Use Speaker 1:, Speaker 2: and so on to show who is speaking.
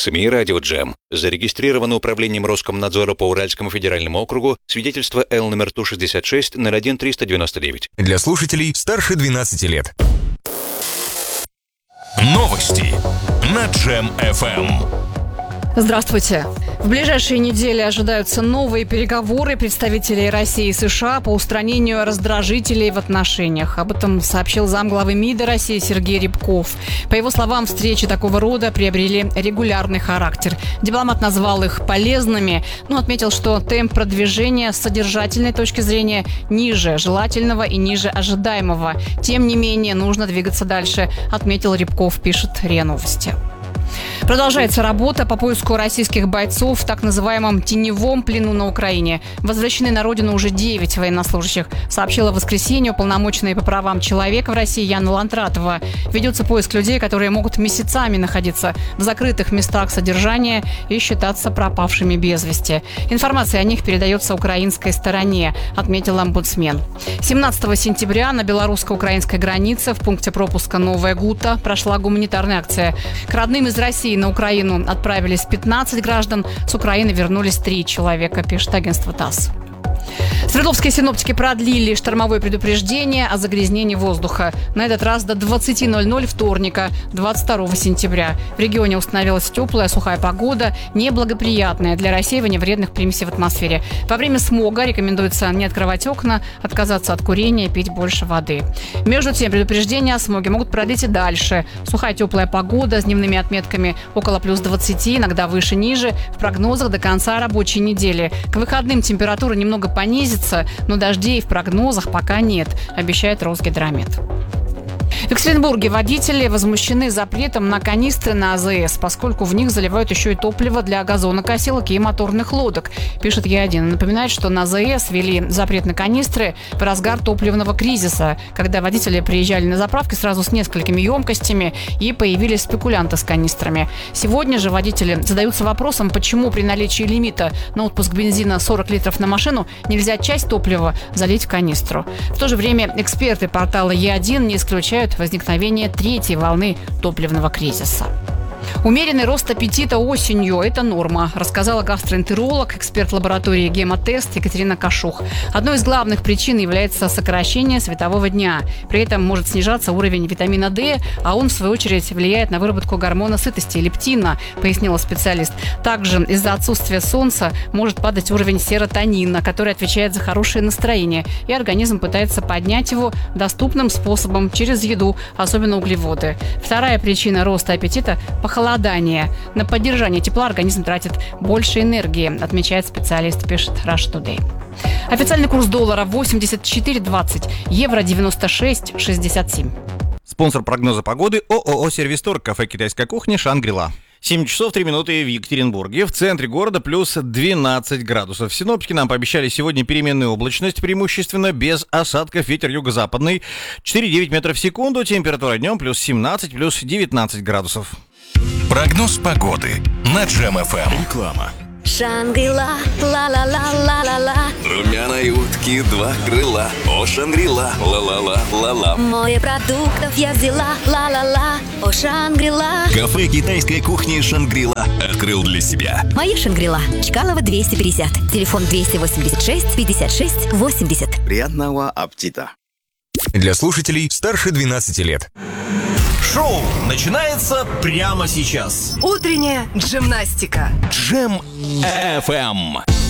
Speaker 1: СМИ «Радио Джем». Зарегистрировано управлением Роскомнадзора по Уральскому федеральному округу свидетельство Л номер Ту-66 01-399.
Speaker 2: Для слушателей старше 12 лет.
Speaker 3: Новости на Джем-ФМ.
Speaker 4: Здравствуйте. В ближайшие недели ожидаются новые переговоры представителей России и США по устранению раздражителей в отношениях. Об этом сообщил замглавы МИДа России Сергей Рябков. По его словам, встречи такого рода приобрели регулярный характер. Дипломат назвал их полезными, но отметил, что темп продвижения с содержательной точки зрения ниже желательного и ниже ожидаемого. Тем не менее, нужно двигаться дальше, отметил Рябков, пишет РИА Новости. Продолжается работа по поиску российских бойцов в так называемом теневом плену на Украине. Возвращены на родину уже 9 военнослужащих, сообщила в воскресенье уполномоченная по правам человека в России Яна Лантратова. Ведется поиск людей, которые могут месяцами находиться в закрытых местах содержания и считаться пропавшими без вести. Информация о них передается украинской стороне, отметил омбудсмен. 17 сентября на белорусско-украинской границе в пункте пропуска Новая Гута прошла гуманитарная акция. К родным из России на Украину отправились 15 граждан, с Украины вернулись 3 человека, пишет агентство ТАСС. Свердловские синоптики продлили штормовое предупреждение о загрязнении воздуха. На этот раз до 20:00 вторника, 22 сентября. В регионе установилась теплая, сухая погода, неблагоприятная для рассеивания вредных примесей в атмосфере. Во время смога рекомендуется не открывать окна, отказаться от курения, пить больше воды. Между тем, предупреждения о смоге могут продлить и дальше. Сухая теплая погода с дневными отметками около плюс 20, иногда выше-ниже, в прогнозах до конца рабочей недели. К выходным температура немного понизится, но дождей в прогнозах пока нет, обещает Росгидромет. В Екатеринбурге водители возмущены запретом на канистры на АЗС, поскольку в них заливают еще и топливо для газонокосилок и моторных лодок, пишет Е1. Напоминает, что на АЗС ввели запрет на канистры в разгар топливного кризиса, когда водители приезжали на заправки сразу с несколькими емкостями и появились спекулянты с канистрами. Сегодня же водители задаются вопросом, почему при наличии лимита на отпуск бензина 40 литров на машину нельзя часть топлива залить в канистру. В то же время эксперты портала Е1 не исключают возникновение третьей волны топливного кризиса. Умеренный рост аппетита осенью – это норма, рассказала гастроэнтеролог, эксперт лаборатории «Гемотест» Екатерина Кашух. Одной из главных причин является сокращение светового дня. При этом может снижаться уровень витамина D, а он, в свою очередь, влияет на выработку гормона сытости – лептина, пояснила специалист. Также из-за отсутствия солнца может падать уровень серотонина, который отвечает за хорошее настроение, и организм пытается поднять его доступным способом через еду, особенно углеводы. Вторая причина роста аппетита – похолодание. На поддержание тепла организм тратит больше энергии, отмечает специалист, пишет Russia Today. Официальный курс доллара 84.20, евро 96.67.
Speaker 5: Спонсор прогноза погоды ООО «Сервистор», кафе «Китайская кухня», «Шангри-Ла». 7 часов 3 минуты в Екатеринбурге. В центре города плюс 12 градусов. Синоптики нам пообещали сегодня переменную облачность, преимущественно без осадков, ветер юго-западный. 4,9 метров в секунду, температура днем плюс 17, плюс 19 градусов.
Speaker 3: Прогноз погоды на Джем-ФМ. Реклама.
Speaker 6: Шангри-Ла, ла-ла-ла-ла-ла-ла.
Speaker 7: Румяной утки 2 крыла. О, Шангри-Ла, ла-ла-ла-ла-ла.
Speaker 6: Море продуктов я взяла, ла-ла-ла. О, Шангри-Ла.
Speaker 7: Кафе китайской кухни Шангри-Ла открыл для себя.
Speaker 6: Моя Шангри-Ла. Чкалова 250. Телефон 286 56 80.
Speaker 7: Приятного аппетита.
Speaker 2: Для слушателей старше 12 лет.
Speaker 3: Шоу начинается прямо сейчас.
Speaker 8: Утренняя джимнастика.
Speaker 3: Джем-ФМ.